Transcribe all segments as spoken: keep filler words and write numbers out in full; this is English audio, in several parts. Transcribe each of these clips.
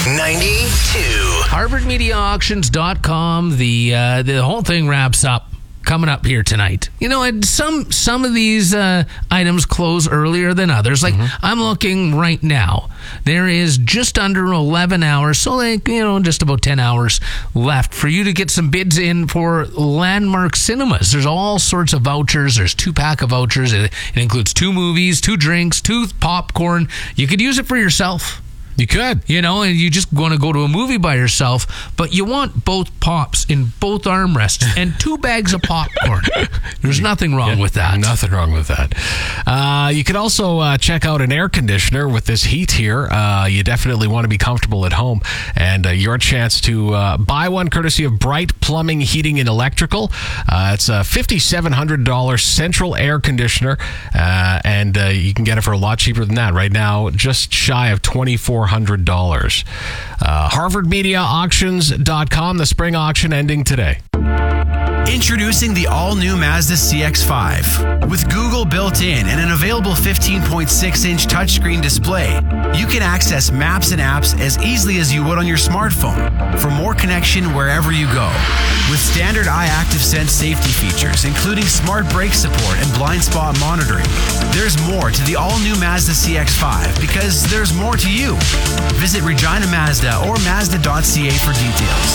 ninety-two. Harvard Media Auctions dot com. The uh, the whole thing wraps up coming up here tonight. You know, and some some of these uh, items close earlier than others. Like, mm-hmm. I'm looking right now. There is just under eleven hours, so like, you know, just about ten hours left for you to get some bids in for Landmark Cinemas. There's all sorts of vouchers. There's two pack of vouchers. It, it includes two movies, two drinks, two popcorn. You could use it for yourself. You could. You know, and you just want to go to a movie by yourself, but you want both pops in both armrests and two bags of popcorn. There's nothing wrong yeah, with that. Nothing wrong with that. Uh, you could also uh, check out an air conditioner with this heat here. Uh, you definitely want to be comfortable at home, and uh, your chance to uh, buy one courtesy of Bright Plumbing, Heating, and Electrical. Uh, it's a five thousand seven hundred dollars central air conditioner, uh, and uh, you can get it for a lot cheaper than that. Right now, just shy of twenty-four hundred dollars. Uh, Harvard Media Auctions dot com, the spring auction ending today. Introducing the all-new Mazda C X five. With Google built in and an available fifteen point six inch touchscreen display, you can access maps and apps as easily as you would on your smartphone for more connection wherever you go. With standard iActive Sense safety features, including smart brake support and blind spot monitoring, there's more to the all-new Mazda C X five because there's more to you. Visit Regina Mazda or Mazda dot c a for details.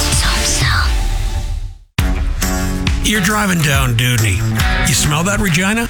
You're driving down Dudney. You smell that, Regina?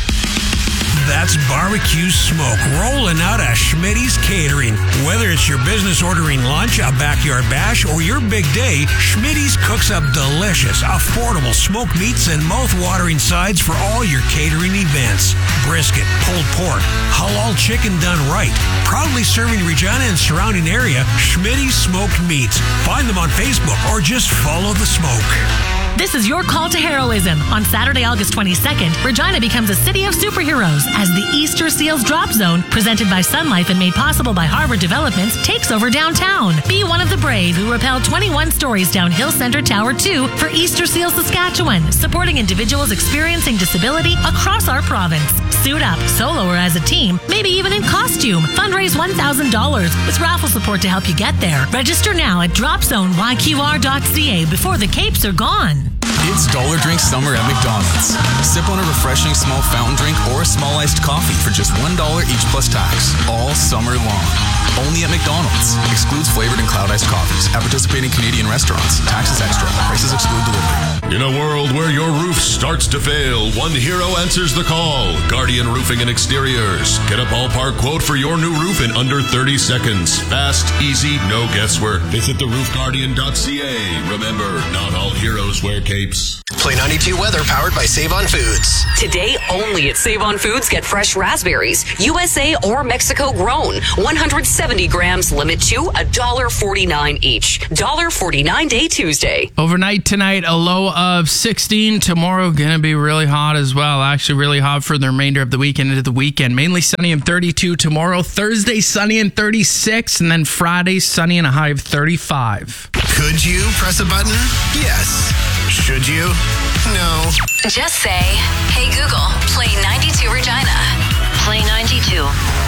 That's barbecue smoke rolling out of Schmitty's Catering. Whether it's your business ordering lunch, a backyard bash, or your big day, Schmitty's cooks up delicious, affordable smoked meats and mouth-watering sides for all your catering events. Brisket, pulled pork, halal chicken done right. Proudly serving Regina and surrounding area, Schmitty's Smoked Meats. Find them on Facebook or just follow the smoke. This is your call to heroism. On Saturday, August twenty-second, Regina becomes a city of superheroes as the Easter Seals Drop Zone, presented by Sun Life and made possible by Harvard Developments, takes over downtown. Be one of the brave who rappel twenty-one stories down Hill Center Tower two for Easter Seals Saskatchewan, supporting individuals experiencing disability across our province. Suit up, solo or as a team, maybe even in costume. Fundraise one thousand dollars with raffle support to help you get there. Register now at drop zone y q r dot c a before the capes are gone. It's Dollar Drink Summer at McDonald's. Sip on a refreshing small fountain drink or a small iced coffee for just one dollar each plus tax, all summer long. Only at McDonald's. Excludes flavored and cloud iced coffees at participating Canadian restaurants. Taxes extra. Prices exclude delivery. In a world where your roof starts to fail, one hero answers the call. Guardian Roofing and Exteriors. Get a ballpark quote for your new roof in under thirty seconds. Fast, easy, no guesswork. Visit the roof guardian dot c a. Remember, not all heroes wear capes. Play ninety-two weather powered by Save On Foods. Today only at Save On Foods, get fresh raspberries, U S A or Mexico grown. one hundred seventy grams, limit to one dollar forty-nine each. one dollar forty-nine day Tuesday. Overnight tonight, a low of sixteen. Tomorrow going to be really hot as well. Actually really hot for the remainder of the weekend into the weekend. Mainly sunny and thirty-two tomorrow. Thursday sunny and thirty-six. And then Friday sunny and a high of thirty-five. Could you press a button? Yes. Should you? No. Just say, hey Google, play ninety-two Regina. Play ninety-two.